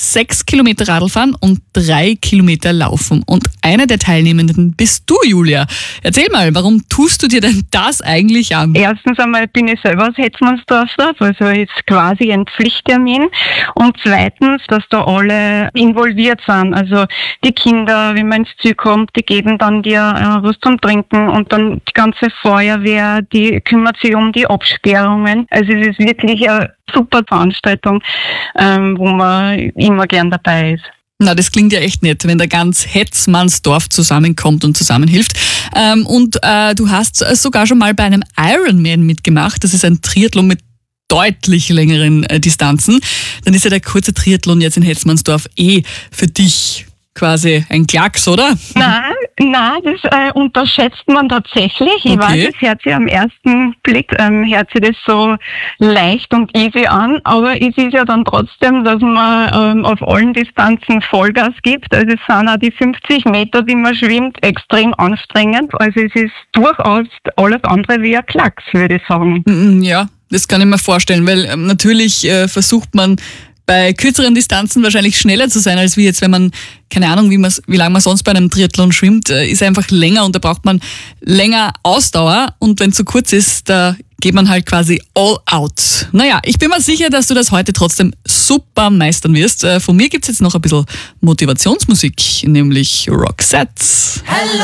6 Kilometer Radl fahren und 3 Kilometer laufen. Und eine der Teilnehmenden bist du, Julia. Erzähl mal, warum tust du dir denn das eigentlich an? Erstens einmal bin ich selber aus Hetzmannsdorf, also ist quasi ein Pflichttermin. Und zweitens, dass da alle involviert sind. Also die Kinder, wenn man ins Ziel kommt, die geben dann dir was zum Trinken und dann die ganze Feuerwehr, die kümmert sich um die Absperrungen. Also es ist wirklich eine super Veranstaltung, wo man immer gern dabei ist. Na, das klingt ja echt nett, wenn da ganz Hetzmannsdorf zusammenkommt und zusammenhilft. Du hast sogar schon mal bei einem Ironman mitgemacht. Das ist ein Triathlon mit deutlich längeren Distanzen. Dann ist ja der kurze Triathlon jetzt in Hetzmannsdorf für dich quasi ein Klacks, oder? Nein, das unterschätzt man tatsächlich. Ich weiß, es hört sich am ersten Blick hört sich das so leicht und easy an, aber es ist ja dann trotzdem, dass man auf allen Distanzen Vollgas gibt. Also es sind auch die 50 Meter, die man schwimmt, extrem anstrengend. Also es ist durchaus alles andere wie ein Klacks, würde ich sagen. Ja, das kann ich mir vorstellen, weil natürlich versucht man bei kürzeren Distanzen wahrscheinlich schneller zu sein, als wie jetzt, wenn man, keine Ahnung, wie lange man sonst bei einem Triathlon schwimmt, ist einfach länger und da braucht man länger Ausdauer und wenn es zu kurz ist, da geht man halt quasi all out. Naja, ich bin mir sicher, dass du das heute trotzdem super meistern wirst. Von mir gibt's jetzt noch ein bisschen Motivationsmusik, nämlich Roxette.